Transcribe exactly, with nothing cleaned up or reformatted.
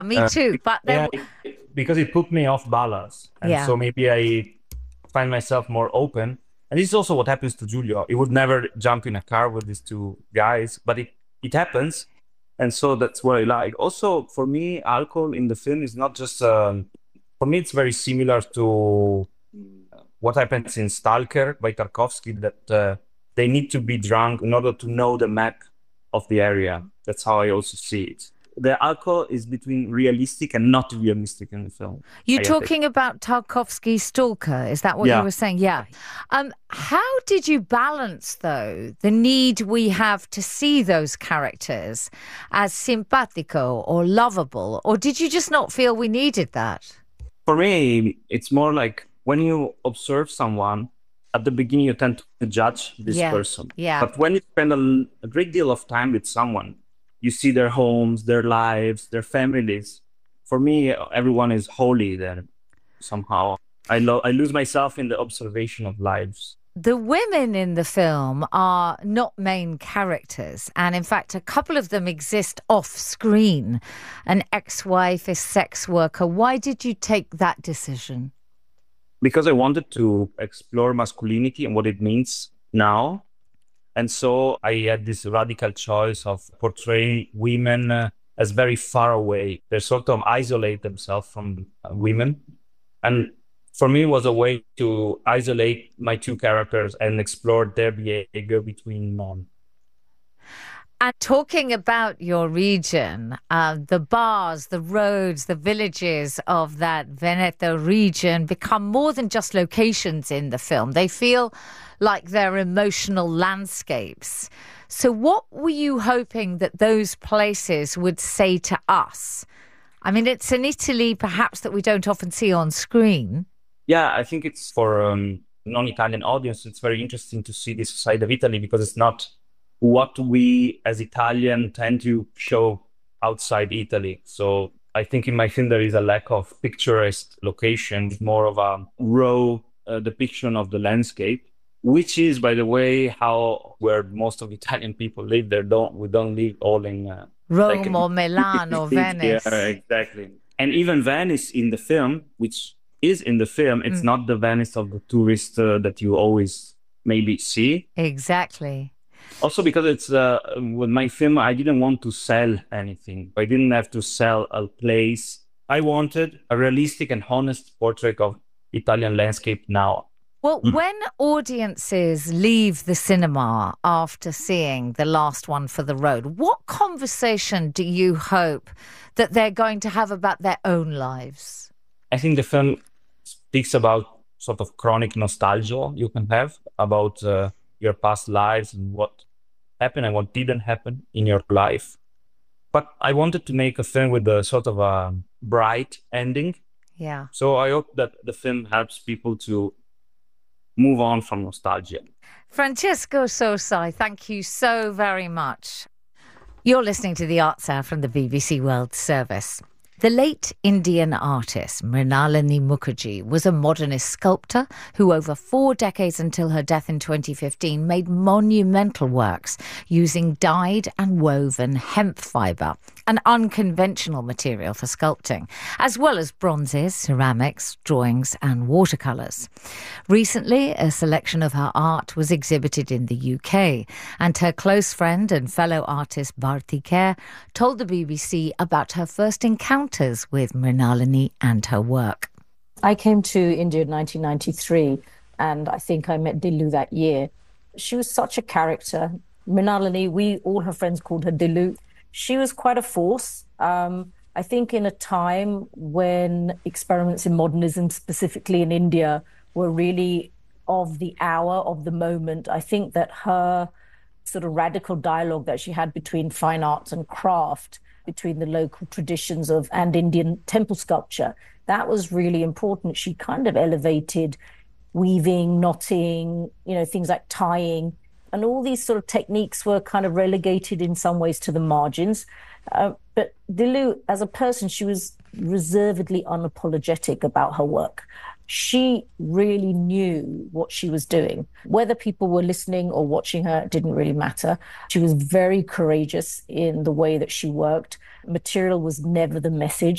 Me Uh, too. But yeah, then, it, because it put me off balance, and yeah. so maybe I find myself more open. And this is also what happens to Giulio. He would never jump in a car with these two guys, but it it happens, and so that's what I like. Also, for me, alcohol in the film is not just. Um, for me, it's very similar to what happens in Stalker by Tarkovsky. That uh, they need to be drunk in order to know the map of the area. That's how I also see it. The alcohol is between realistic and not realistic in the film. You're I think. talking about Tarkovsky's Stalker. Is that what you Yeah. were saying? Yeah. Um, how did you balance, though, the need we have to see those characters as simpatico or lovable? Or did you just not feel we needed that? For me, it's more like when you observe someone, at the beginning, you tend to judge this Yeah. person. Yeah. But when you spend a, a great deal of time with someone, you see their homes, their lives, their families. For me, everyone is holy there somehow. I, lo- I lose myself in the observation of lives. The women in the film are not main characters, and in fact, a couple of them exist off screen. An ex-wife, a sex worker. Why did you take that decision? Because I wanted to explore masculinity and what it means now. And so I had this radical choice of portraying women uh, as very far away. They sort of isolate themselves from uh, women. And for me, it was a way to isolate my two characters and explore their behavior between men. And talking about your region, uh, the bars, the roads, the villages of that Veneto region become more than just locations in the film. They feel like they're emotional landscapes. So what were you hoping that those places would say to us? I mean, it's an Italy perhaps that we don't often see on screen. Yeah, I think it's for um, non-Italian audience, it's very interesting to see this side of Italy because it's not what we as Italian tend to show outside Italy. So I think in my film there is a lack of picturesque location, more of a raw uh, depiction of the landscape, which is, by the way, how where most of Italian people live. They don't we don't live all in uh, like Rome or Milan or yeah, Venice. exactly. And even Venice in the film, which is in the film, it's Mm. not the Venice of the tourist uh, that you always maybe see. Exactly. Also because it's uh, with my film, I didn't want to sell anything. I didn't have to sell a place. I wanted a realistic and honest portrait of Italian landscape now. Well, when audiences leave the cinema after seeing the last one for the road, what conversation do you hope that they're going to have about their own lives? I think the film speaks about sort of chronic nostalgia you can have about uh, your past lives and what happened and what didn't happen in your life. But I wanted to make a film with a sort of a bright ending. Yeah. So I hope that the film helps people to move on from nostalgia. Francesco Sosai, thank you so very much. You're listening to The Arts Hour from the B B C World Service. The late Indian artist Mrinalini Mukherjee was a modernist sculptor who over four decades until her death in twenty fifteen made monumental works using dyed and woven hemp fibre, an unconventional material for sculpting, as well as bronzes, ceramics, drawings and watercolours. Recently, a selection of her art was exhibited in the U K, and her close friend and fellow artist Bharti Kher told the B B C about her first encounter with Mrinalini and her work. I came to India in nineteen ninety-three and I think I met Dillu that year. She was such a character. Mrinalini, we, all her friends called her Dillu. She was quite a force. Um, I think in a time when experiments in modernism, specifically in India, were really of the hour, of the moment. I think that her sort of radical dialogue that she had between fine arts and craft, between the local traditions of and Indian temple sculpture, that was really important. She kind of elevated weaving, knotting, you know, things like tying, and all these sort of techniques were kind of relegated in some ways to the margins. Uh, but Dillu, as a person, she was reservedly unapologetic about her work. She really knew what she was doing. Whether people were listening or watching her didn't really matter. She was very courageous in the way that she worked. Material was never the message.